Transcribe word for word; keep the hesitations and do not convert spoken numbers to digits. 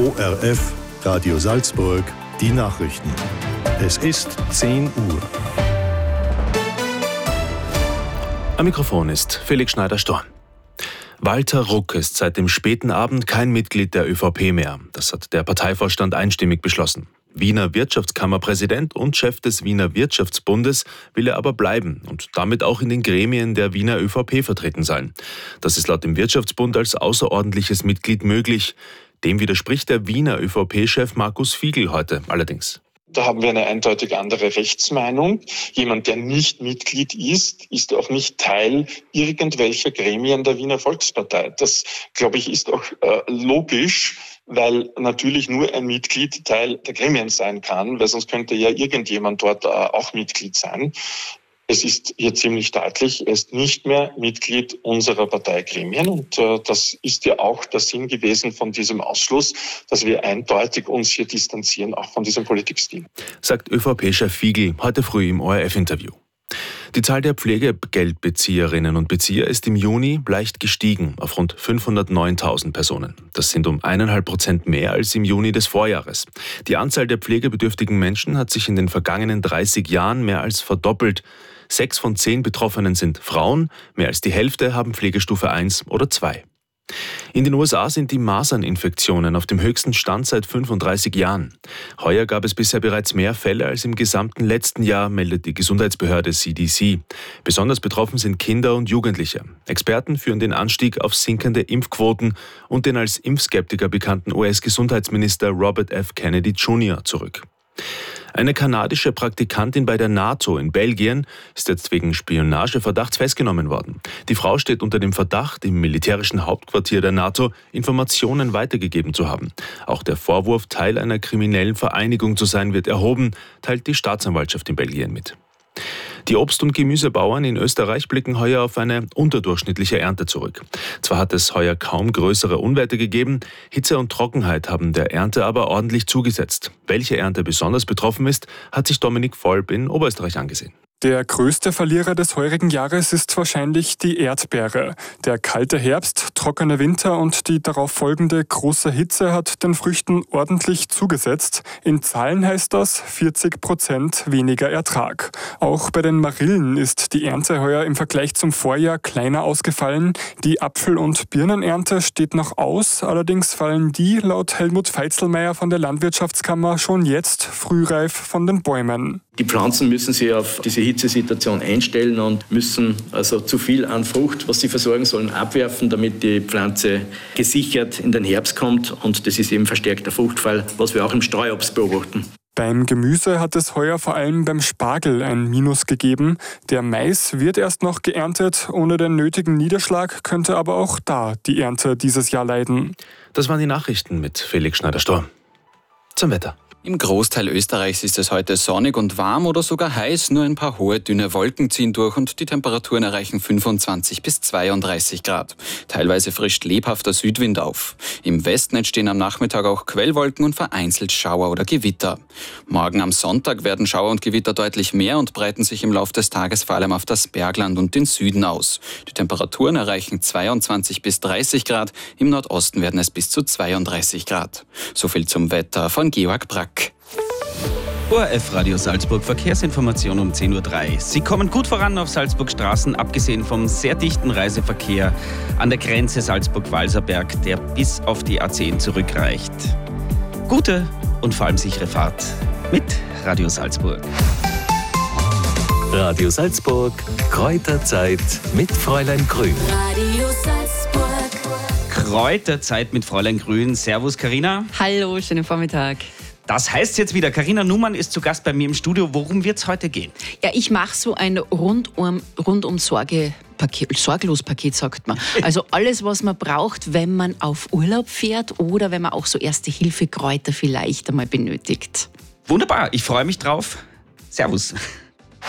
O R F, Radio Salzburg, die Nachrichten. Es ist zehn Uhr. Am Mikrofon ist Felix Schneider-Storn. Walter Ruck ist seit dem späten Abend kein Mitglied der ÖVP mehr. Das hat der Parteivorstand einstimmig beschlossen. Wiener Wirtschaftskammerpräsident und Chef des Wiener Wirtschaftsbundes will er aber bleiben und damit auch in den Gremien der Wiener ÖVP vertreten sein. Das ist laut dem Wirtschaftsbund als außerordentliches Mitglied möglich. Dem widerspricht der Wiener ÖVP-Chef Markus Fiegel heute allerdings. Da haben wir eine eindeutig andere Rechtsmeinung. Jemand, der nicht Mitglied ist, ist auch nicht Teil irgendwelcher Gremien der Wiener Volkspartei. Das, glaube ich, ist auch äh, logisch, weil natürlich nur ein Mitglied Teil der Gremien sein kann, weil sonst könnte ja irgendjemand dort äh, auch Mitglied sein. Es ist hier ziemlich deutlich, er ist nicht mehr Mitglied unserer Parteigremien und äh, das ist ja auch der Sinn gewesen von diesem Ausschluss, dass wir eindeutig uns hier distanzieren, auch von diesem Politikstil. Sagt ÖVP-Chef Fiegel heute früh im O R F-Interview. Die Zahl der Pflegegeldbezieherinnen und Bezieher ist im Juni leicht gestiegen auf rund fünfhundertneuntausend Personen. Das sind um eineinhalb Prozent mehr als im Juni des Vorjahres. Die Anzahl der pflegebedürftigen Menschen hat sich in den vergangenen dreißig Jahren mehr als verdoppelt. Sechs von zehn Betroffenen sind Frauen, mehr als die Hälfte haben Pflegestufe eins oder zwei. In den U S A sind die Maserninfektionen auf dem höchsten Stand seit fünfunddreißig Jahren. Heuer gab es bisher bereits mehr Fälle als im gesamten letzten Jahr, meldet die Gesundheitsbehörde C D C. Besonders betroffen sind Kinder und Jugendliche. Experten führen den Anstieg auf sinkende Impfquoten und den als Impfskeptiker bekannten U S-Gesundheitsminister Robert F. Kennedy Junior zurück. Eine kanadische Praktikantin bei der NATO in Belgien ist jetzt wegen Spionageverdachts festgenommen worden. Die Frau steht unter dem Verdacht, im militärischen Hauptquartier der NATO Informationen weitergegeben zu haben. Auch der Vorwurf, Teil einer kriminellen Vereinigung zu sein, wird erhoben, teilt die Staatsanwaltschaft in Belgien mit. Die Obst- und Gemüsebauern in Österreich blicken heuer auf eine unterdurchschnittliche Ernte zurück. Zwar hat es heuer kaum größere Unwetter gegeben, Hitze und Trockenheit haben der Ernte aber ordentlich zugesetzt. Welche Ernte besonders betroffen ist, hat sich Dominik Volb in Oberösterreich angesehen. Der größte Verlierer des heurigen Jahres ist wahrscheinlich die Erdbeere. Der kalte Herbst, trockene Winter und die darauf folgende große Hitze hat den Früchten ordentlich zugesetzt. In Zahlen heißt das vierzig Prozent weniger Ertrag. Auch bei den Marillen ist die Ernte heuer im Vergleich zum Vorjahr kleiner ausgefallen. Die Apfel- und Birnenernte steht noch aus, allerdings fallen die laut Helmut Feitzelmeier von der Landwirtschaftskammer schon jetzt frühreif von den Bäumen. Die Pflanzen müssen sich auf diese Hitzesituation einstellen und müssen also zu viel an Frucht, was sie versorgen sollen, abwerfen, damit die Pflanze gesichert in den Herbst kommt. Und das ist eben verstärkter Fruchtfall, was wir auch im Streuobst beobachten. Beim Gemüse hat es heuer vor allem beim Spargel ein Minus gegeben. Der Mais wird erst noch geerntet. Ohne den nötigen Niederschlag könnte aber auch da die Ernte dieses Jahr leiden. Das waren die Nachrichten mit Felix Schneider-Storn. Zum Wetter. Im Großteil Österreichs ist es heute sonnig und warm oder sogar heiß. Nur ein paar hohe, dünne Wolken ziehen durch und die Temperaturen erreichen fünfundzwanzig bis zweiunddreißig Grad. Teilweise frischt lebhafter Südwind auf. Im Westen entstehen am Nachmittag auch Quellwolken und vereinzelt Schauer oder Gewitter. Morgen am Sonntag werden Schauer und Gewitter deutlich mehr und breiten sich im Laufe des Tages vor allem auf das Bergland und den Süden aus. Die Temperaturen erreichen zweiundzwanzig bis dreißig Grad. Im Nordosten werden es bis zu zweiunddreißig Grad. So viel zum Wetter von Georg Brack. O R F Radio Salzburg Verkehrsinformation um zehn Uhr drei. Sie kommen gut voran auf Salzburg Straßen, abgesehen vom sehr dichten Reiseverkehr an der Grenze Salzburg-Walserberg, der bis auf die A zehn zurückreicht. Gute und vor allem sichere Fahrt mit Radio Salzburg. Radio Salzburg, Kräuterzeit mit Fräulein Grün. Radio Salzburg. Kräuterzeit mit Fräulein Grün. Servus Carina. Hallo, schönen Vormittag. Das heißt jetzt wieder, Carina Numann ist zu Gast bei mir im Studio. Worum wird es heute gehen? Ja, ich mache so ein rundum, rundum Sorge-Paket, Sorglos-Paket, sagt man. Also alles, was man braucht, wenn man auf Urlaub fährt oder wenn man auch so Erste-Hilfe-Kräuter vielleicht einmal benötigt. Wunderbar, ich freue mich drauf. Servus.